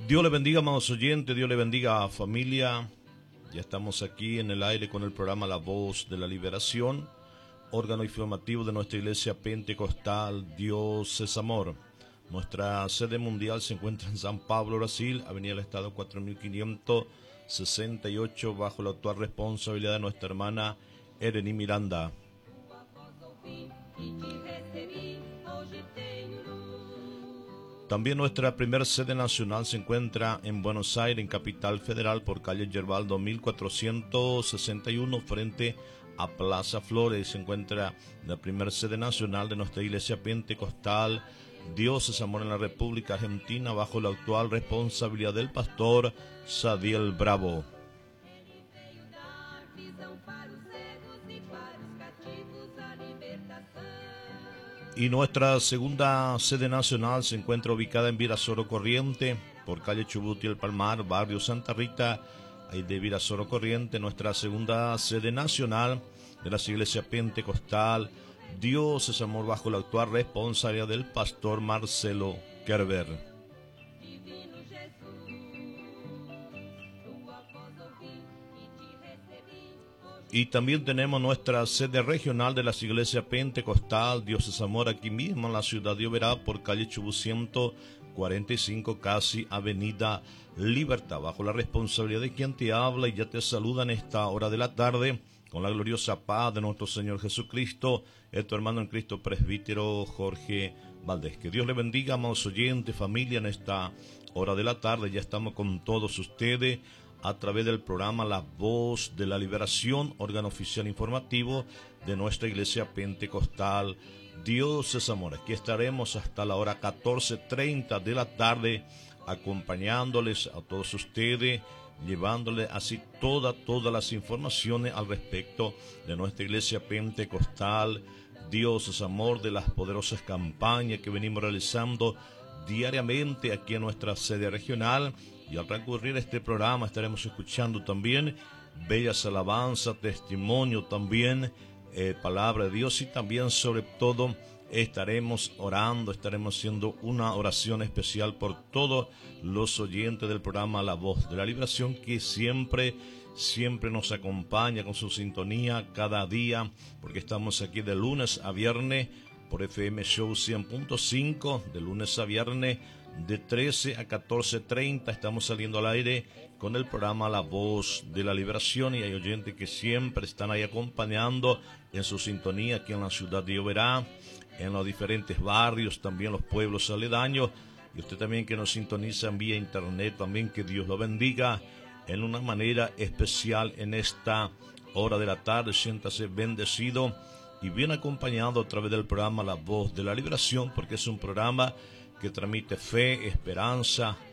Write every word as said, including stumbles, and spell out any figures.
Dios le bendiga, amados oyentes, Dios le bendiga, familia. Ya estamos aquí en el aire con el programa La Voz de la Liberación, órgano informativo de nuestra iglesia pentecostal Dios es Amor. Nuestra sede mundial se encuentra en San Pablo, Brasil, Avenida del Estado cuatro mil quinientos sesenta y ocho, bajo la actual responsabilidad de nuestra hermana Ereni Miranda. También nuestra primera sede nacional se encuentra en Buenos Aires, en Capital Federal, por calle Yerbaldo mil cuatrocientos sesenta y uno, frente a Plaza Flores. Se encuentra la primera sede nacional de nuestra iglesia pentecostal Dios es Amor en la República Argentina, bajo la actual responsabilidad del pastor Sadiel Bravo. Y nuestra segunda sede nacional se encuentra ubicada en Virasoro Corriente, por calle Chubut y El Palmar, barrio Santa Rita, ahí de Virasoro Corriente. Nuestra segunda sede nacional de la iglesia pentecostal Dios es Amor, bajo la actual responsabilidad del pastor Marcelo Kerber. Y también tenemos nuestra sede regional de la iglesia pentecostal Dios es Amor, aquí mismo en la ciudad de Oberá, por calle Chubut ciento cuarenta y cinco, casi avenida Libertad, bajo la responsabilidad de quien te habla y ya te saluda en esta hora de la tarde, con la gloriosa paz de nuestro Señor Jesucristo, es tu hermano en Cristo, presbítero Jorge Valdés. Que Dios le bendiga, amados oyentes, familia, en esta hora de la tarde. Ya estamos con todos ustedes a través del programa La Voz de la Liberación, órgano oficial informativo de nuestra iglesia pentecostal Dios es Amor. Aquí estaremos hasta la hora catorce treinta de la tarde, acompañándoles a todos ustedes, llevándole así todas, todas las informaciones al respecto de nuestra iglesia pentecostal Dios es Amor, de las poderosas campañas que venimos realizando diariamente aquí en nuestra sede regional. Y al transcurrir este programa estaremos escuchando también bellas alabanzas, testimonio también, eh, palabra de Dios, y también sobre todo estaremos orando, estaremos haciendo una oración especial por todos los oyentes del programa La Voz de la Liberación, que siempre, siempre nos acompaña con su sintonía cada día, porque estamos aquí de lunes a viernes por F M Show cien punto cinco, de lunes a viernes de trece a catorce treinta. Estamos saliendo al aire con el programa La Voz de la Liberación, y hay oyentes que siempre están ahí acompañando en su sintonía aquí en la ciudad de Oberá, en los diferentes barrios, también los pueblos aledaños, y usted también que nos sintoniza vía internet, también que Dios lo bendiga en una manera especial en esta hora de la tarde. Siéntase bendecido y bien acompañado a través del programa La Voz de la Liberación, porque es un programa que transmite fe, esperanza,